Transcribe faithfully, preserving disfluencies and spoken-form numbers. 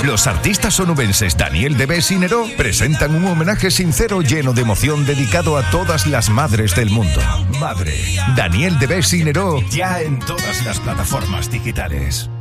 Los artistas onubenses Daniel Debes y Neró presentan un homenaje sincero lleno de emoción dedicado a todas las madres del mundo. Madre. Daniel Debes y Neró, ya en todas las plataformas digitales.